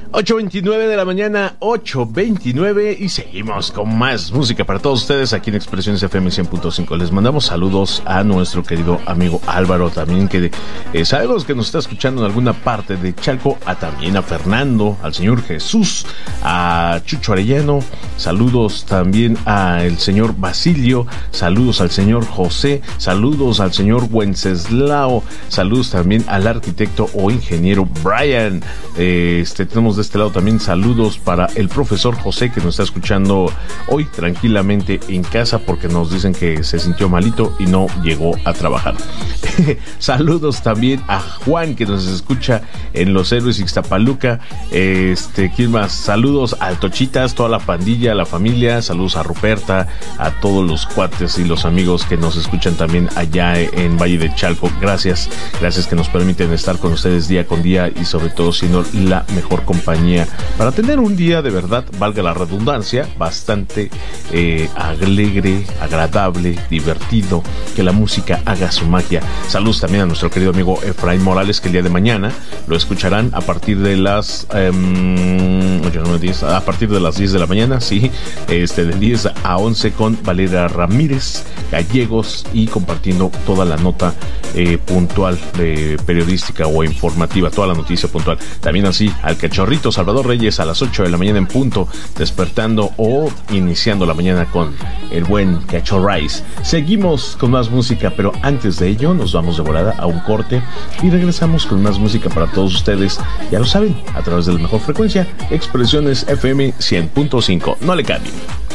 8:29 de la mañana, 8:29, y seguimos con más música para todos ustedes aquí en Expresiones FM 100.5. Les mandamos saludos a nuestro querido amigo Álvaro, también que sabemos que nos está escuchando en alguna parte de Chalco, también a Fernando, al señor Jesús, a Chucho Arellano, saludos también al señor Basilio, saludos al señor José, saludos al señor Wenceslao, saludos también al arquitecto o ingeniero Brian. Tenemos de este lado también saludos para el profesor José, que nos está escuchando hoy tranquilamente en casa porque nos dicen que se sintió malito y no llegó a trabajar. Saludos también a Juan, que nos escucha en Los Héroes Ixtapaluca. ¿Quién más? Saludos al Tochitas, toda la pandilla, la familia. Saludos a Ruperta, a todos los cuates y los amigos que nos escuchan también allá en Valle de Chalco. Gracias que nos permiten estar con ustedes día con día y sobre todo siendo la mejor compañía para tener un día de verdad, valga la redundancia, bastante alegre, agradable, divertido, que la música haga su magia. Saludos también a nuestro querido amigo Efraín Morales, que el día de mañana lo escucharán a partir de las a partir de las 10 de la mañana, sí, de 10 a 11 con Valeria Ramírez Gallegos y compartiendo toda la nota puntual periodística o informativa, toda la noticia puntual. También así al cachorrito Salvador Reyes a las 8 de la mañana en punto, despertando o iniciando la mañana con el buen Cachorrice. Seguimos con más música, pero antes de ello nos vamos de volada a un corte y regresamos con más música para todos ustedes. Ya lo saben, a través de la mejor frecuencia, Expresiones FM 100.5. No le cambien.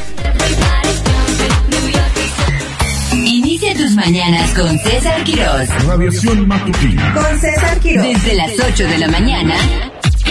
Inicia tus mañanas con César Quirós. Radiación matutina. Con César Quirós. Desde las 8 de la mañana